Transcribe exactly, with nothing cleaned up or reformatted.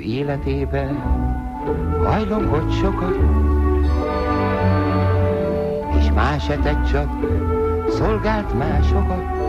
életébe hajlongott sokat, és más etet csak szolgált másokat.